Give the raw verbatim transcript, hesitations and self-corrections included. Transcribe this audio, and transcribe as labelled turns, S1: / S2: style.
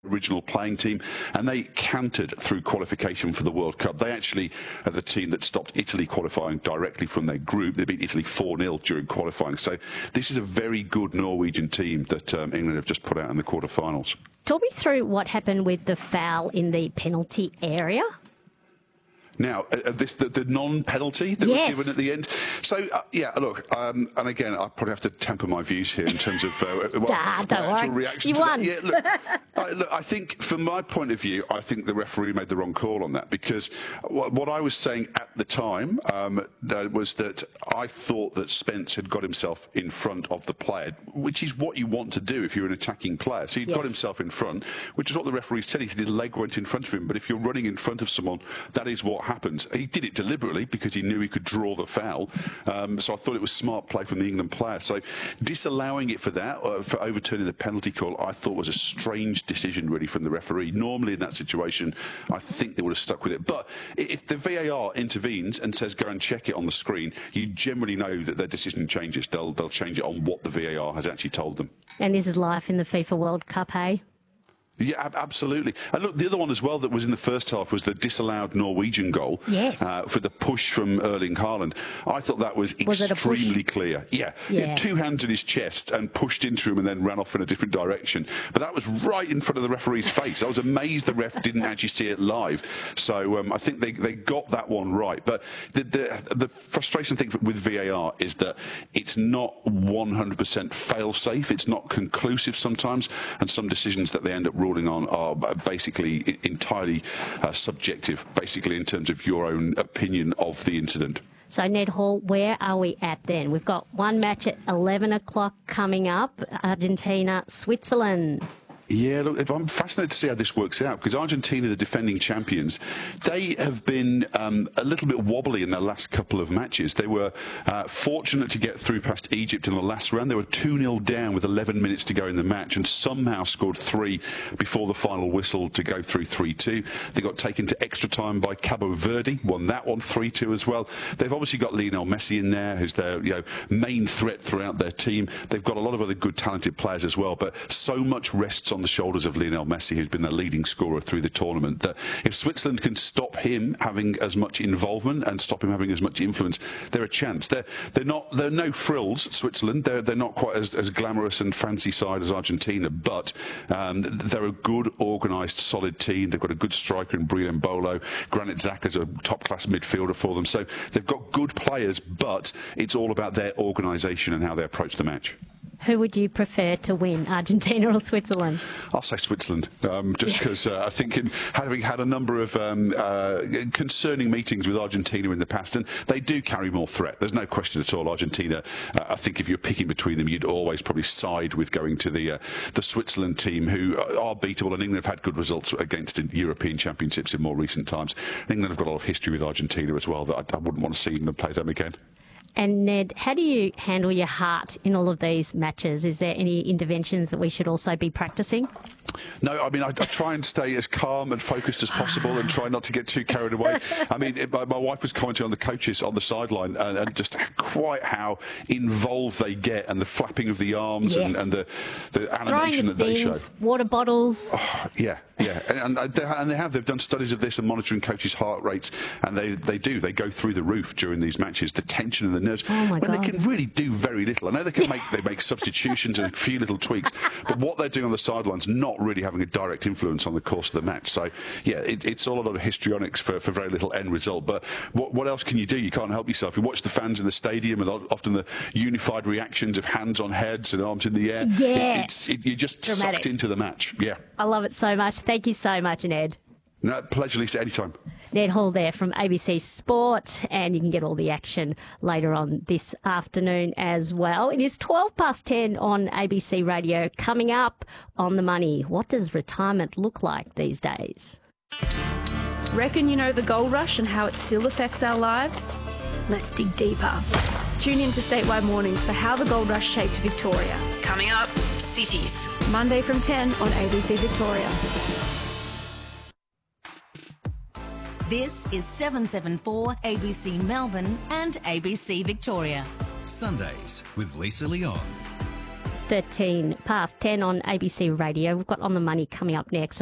S1: original playing team, and they countered through qualification for the World Cup. They actually are the team that stopped Italy qualifying directly from their group. They beat Italy four nil during qualifying. So this is a very good Norwegian team that um, England have just put out in the quarterfinals.
S2: Talk me through what happened with the foul in the penalty area.
S1: Now, uh, this the, the non-penalty that
S2: yes.
S1: was given at the end. So, uh, yeah, look, um, and again, I probably have to temper my views here in terms of uh, well,
S2: Duh, don't
S1: my actual
S2: worry.
S1: reaction
S2: You
S1: to
S2: won.
S1: that. Yeah, look, I, look, I think from my point of view, I think the referee made the wrong call on that, because what, what I was saying at the time um, was that I thought that Spence had got himself in front of the player, which is what you want to do if you're an attacking player. So he'd
S2: yes.
S1: got himself in front, which is what the referee said. He said his leg went in front of him, but if you're running in front of someone, that is what happens. He did it deliberately because he knew he could draw the foul. Um, so I thought it was smart play from the England player. So disallowing it for that, uh, for overturning the penalty call, I thought was a strange decision really from the referee. Normally in that situation, I think they would have stuck with it. But if the V A R intervenes and says go and check it on the screen, you generally know that their decision changes. They'll, they'll change it on what the V A R has actually told them.
S2: And this is life in the FIFA World Cup, hey?
S1: Yeah, absolutely. And look, the other one as well that was in the first half was the disallowed Norwegian goal.
S2: Yes.
S1: Uh, for the push from Erling Haaland. I thought that was, was extremely clear. Yeah.
S2: Yeah.
S1: He had two hands in his chest and pushed into him and then ran off in a different direction. But that was right in front of the referee's face. I was amazed the ref didn't actually see it live. So um, I think they, they got that one right. But the, the, the frustration thing with V A R is that it's not one hundred percent fail-safe. It's not conclusive sometimes. And some decisions that they end up ruling on are basically entirely uh, subjective, basically in terms of your own opinion of the incident.
S2: So, Ned Hall, where are we at then? We've got one match at eleven o'clock coming up, Argentina, Switzerland.
S1: Yeah, look, I'm fascinated to see how this works out, because Argentina, the defending champions, they have been um, a little bit wobbly in their last couple of matches. They were uh, fortunate to get through past Egypt in the last round. They were two nil down with eleven minutes to go in the match and somehow scored three before the final whistle to go through three two. They got taken to extra time by Cabo Verde, won that one three two as well. They've obviously got Lionel Messi in there, who's their you know, main threat throughout their team. They've got a lot of other good, talented players as well, but so much rests on the shoulders of Lionel Messi, who's been their leading scorer through the tournament, that if Switzerland can stop him having as much involvement and stop him having as much influence, they're a chance. They're they're not they're no frills, Switzerland. They're they're not quite as, as glamorous and fancy side as Argentina, but um, they're a good, organised, solid team. They've got a good striker in Brian Bolo. Granit Xhaka's a top-class midfielder for them. So they've got good players, but it's all about their organisation and how they approach the match.
S2: Who would you prefer to win, Argentina or Switzerland?
S1: I'll say Switzerland, um, just because uh, I think in having had a number of um, uh, concerning meetings with Argentina in the past, and they do carry more threat. There's no question at all. Argentina, uh, I think if you're picking between them, you'd always probably side with going to the uh, the Switzerland team, who are beatable, and England have had good results against in European championships in more recent times. England have got a lot of history with Argentina as well, that I, I wouldn't want to see them play them again.
S2: And Ned, how do you handle your heart in all of these matches? Is there any interventions that we should also be practicing?
S1: No, I mean, I, I try and stay as calm and focused as possible and try not to get too carried away. I mean, it, my, my wife was commenting on the coaches on the sideline and, and just quite how involved they get, and the flapping of the arms
S2: yes.
S1: and, and the, the animation
S2: the
S1: that
S2: things,
S1: they show.
S2: Water bottles.
S1: Oh, yeah, yeah. And, and, they, and they have. They've done studies of this and monitoring coaches' heart rates, and they, they do. They go through the roof during these matches, the tension and the nerves.
S2: Oh, my
S1: when
S2: God.
S1: They can really do very little. I know they can make they make substitutions and a few little tweaks, but what they're doing on the sidelines not really having a direct influence on the course of the match. So, yeah, it, it's all a lot of histrionics for, for very little end result. But what, what else can you do? You can't help yourself. You watch the fans in the stadium and often the unified reactions of hands on heads and arms in the air.
S2: Yeah.
S1: It, it's, it, you're just
S2: Dramatic.
S1: sucked into the match. Yeah.
S2: I love it so much. Thank you so much, Ned.
S1: No, pleasure, Lisa. Anytime.
S2: Ned Hall there from A B C Sport, and you can get all the action later on this afternoon as well. It is twelve past ten on A B C Radio. Coming up on The Money, what does retirement look like these days?
S3: Reckon you know the gold rush and how it still affects our lives? Let's dig deeper. Tune in to Statewide Mornings for how the gold rush shaped Victoria.
S4: Coming up, cities.
S3: Monday from ten on A B C Victoria.
S5: This is seven seven four A B C Melbourne and A B C Victoria.
S6: Sundays with Lisa Leon.
S2: thirteen past ten on A B C Radio. We've got On the Money coming up next.